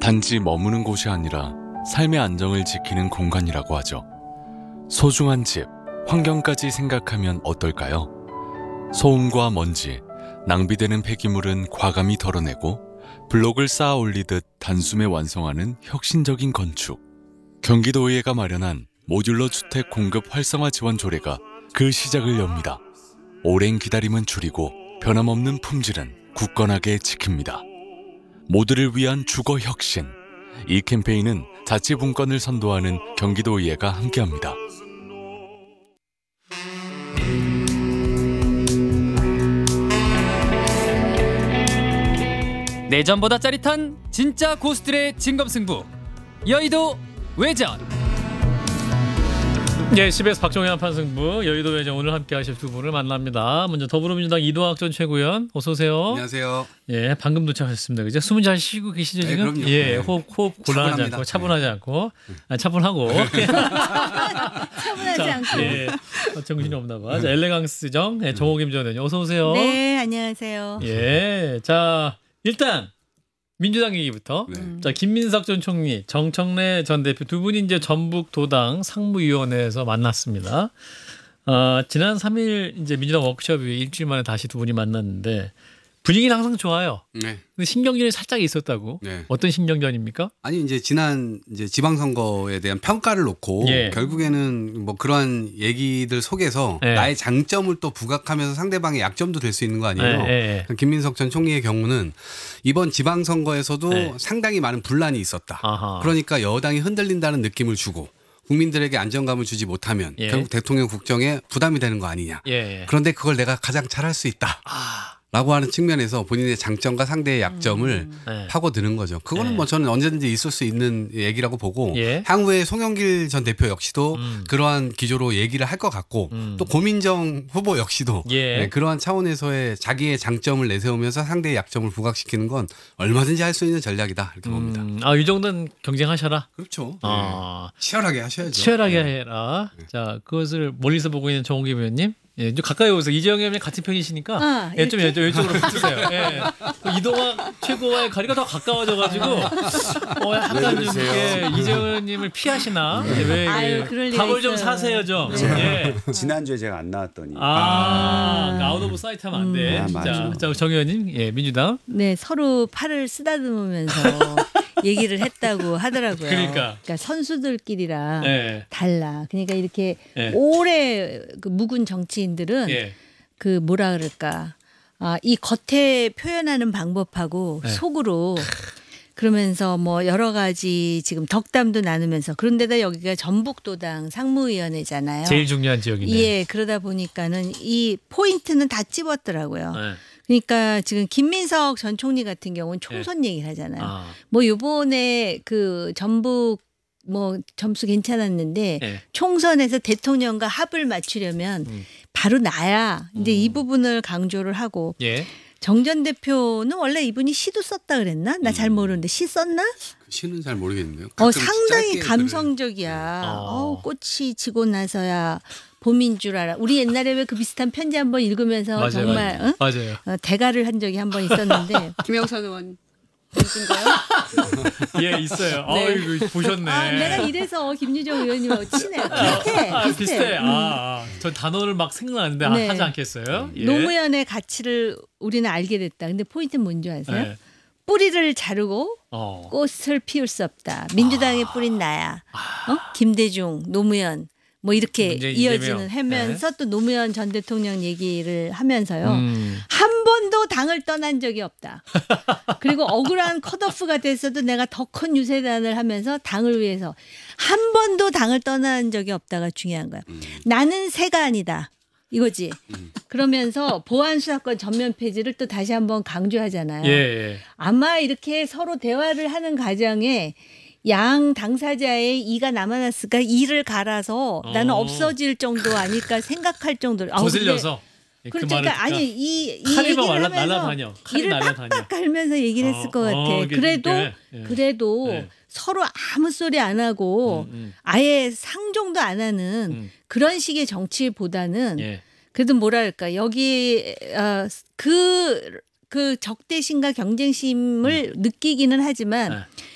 단지 머무는 곳이 아니라 삶의 안정을 지키는 공간이라고 하죠. 소중한 집, 환경까지 생각하면 어떨까요? 소음과 먼지, 낭비되는 폐기물은 과감히 덜어내고 블록을 쌓아 올리듯 단숨에 완성하는 혁신적인 건축. 경기도의회가 마련한 모듈러 주택 공급 활성화 지원 조례가 그 시작을 엽니다. 오랜 기다림은 줄이고 변함없는 품질은 굳건하게 지킵니다. 모두를 위한 주거 혁신. 이 캠페인은 자치분권을 선도하는 경기도의회가 함께합니다. 내전보다 짜릿한 진짜 고수들의 진검승부 여의도 외전. 예, CBS 박종현 판승부 여의도 외전 오늘 함께 하실 두 분을 만납니다. 먼저 더불어민주당 이동학 전 최고위원 어서 오세요. 안녕하세요. 예, 방금 도착하셨습니다. 그죠? 숨은 잘 쉬고 계시죠 네, 지금? 그럼요. 예, 네. 호흡 곤란하지 차분합니다. 않고 차분하지 않고 차분하고 차분하지 않고. 예, 정신이 없나 봐. 자, 엘레강스정 예, 정호김 전 의원 어서 오세요. 네, 안녕하세요. 예, 자 일단 민주당 얘기부터. 네. 자, 김민석 전 총리, 정청래 전 대표 두 분이 이제 전북도당 상무위원회에서 만났습니다. 지난 3일 이제 민주당 워크숍이 일주일 만에 다시 두 분이 만났는데 분위기는 항상 좋아요. 네. 근데 신경전이 살짝 있었다고. 네. 어떤 신경전입니까? 아니 이제 지난 지방선거에 대한 평가를 놓고 예. 결국에는 뭐 그러한 얘기들 속에서 예. 나의 장점을 또 부각하면서 상대방의 약점도 될 수 있는 거 아니에요. 예. 김민석 전 총리의 경우는 이번 지방선거에서도 예. 상당히 많은 분란이 있었다. 아하. 그러니까 여당이 흔들린다는 느낌을 주고 국민들에게 안정감을 주지 못하면 예. 결국 대통령 국정에 부담이 되는 거 아니냐. 예. 그런데 그걸 내가 가장 잘할 수 있다. 라고 하는 측면에서 본인의 장점과 상대의 약점을 예. 파고드는 거죠. 그거는 예. 뭐 저는 언제든지 있을 수 있는 얘기라고 보고 예. 향후에 송영길 전 대표 역시도 그러한 기조로 얘기를 할 것 같고 또 고민정 후보 역시도 예. 네, 그러한 차원에서의 자기의 장점을 내세우면서 상대의 약점을 부각시키는 건 얼마든지 할 수 있는 전략이다 이렇게 봅니다. 이 정도는 경쟁하셔라. 그렇죠. 아. 네. 치열하게 하셔야죠. 치열하게 네. 해라. 자, 그것을 멀리서 보고 있는 정홍기 의원님. 예, 좀 가까이 오세요. 이재영 의원님 같은 편이시니까 예, 좀 이쪽으로 붙으세요. 예. 이동학 최고와의 거리가 더 가까워져가지고 약간 좀 이렇게 이재영 의원님을 피하시나? 예, 왜 아유, 그럴 리가 밥을 좀 있어요. 사세요 좀. 네. 예. 지난주에 제가 안 나왔더니 아웃 오브 사이트 하면 안 돼. 맞아. 자, 정 의원님, 예, 민주당. 네, 서로 팔을 쓰다듬으면서 얘기를 했다고 하더라고요. 그러니까. 선수들끼리랑 예. 달라. 그러니까 이렇게 예. 오래 그 묵은 정치인들은 예. 그 뭐라 그럴까. 이 겉에 표현하는 방법하고 네. 속으로 그러면서 뭐 여러 가지 지금 덕담도 나누면서 그런데다 여기가 전북도당 상무위원회잖아요. 제일 중요한 지역이네. 예, 그러다 보니까는 이 포인트는 다 찝었더라고요. 예. 그러니까 지금 김민석 전 총리 같은 경우는 총선 얘기를 하잖아요. 뭐 요번에 그 전북 뭐 점수 괜찮았는데 예. 총선에서 대통령과 합을 맞추려면 바로 나야. 근데 이 부분을 강조를 하고 예. 정 전 대표는 원래 이분이 시도 썼다 그랬나? 나 잘 모르는데 시 썼나? 그 시는 잘 모르겠네요. 가끔 상당히 짧게 감성적이야. 꽃이 지고 나서야 봄인 줄 알아. 우리 옛날에 왜 그 비슷한 편지 한번 읽으면서 맞아요. 정말 응? 맞아요. 대가를 한 적이 한 번 있었는데 김영선 의원. 예, 있어요. 네. 이거 보셨네. 내가 이래서 김유정 의원님하고 친해요. 비슷해. 전 단어를 막 생각나는데 네. 하지 않겠어요? 예. 노무현의 가치를 우리는 알게 됐다. 근데 포인트는 뭔지 아세요? 예. 뿌리를 자르고 꽃을 피울 수 없다. 민주당의 뿌린 나야. 김대중, 노무현 뭐 이렇게 문재인, 이어지는 이재명. 하면서 또 노무현 전 대통령 얘기를 하면서요. 음. 한 번도 당을 떠난 적이 없다. 그리고 억울한 컷오프가 됐어도 내가 더 큰 유세단을 하면서 당을 위해서 한 번도 당을 떠난 적이 없다가 중요한 거야. 나는 새가 아니다. 이거지. 그러면서 보안수사권 전면 폐지를 또 다시 한번 강조하잖아요. 예. 아마 이렇게 서로 대화를 하는 과정에 양 당사자의 이가 남아났을까 이를 갈아서 나는 없어질 정도 아닐까 생각할 정도로. 거슬려서. 그렇죠. 그 말을 그러니까 아니 이 칼이 얘기를 막 하면서 날아다녀. 칼이 이를 날아다녀. 빡빡 갈면서 얘기를 했을 것 같아. 이게 그래도 그러니까, 예. 서로 아무 소리 안 하고 아예 상종도 안 하는 그런 식의 정치보다는 예. 그래도 뭐랄까 여기 그 적대심과 경쟁심을 느끼기는 하지만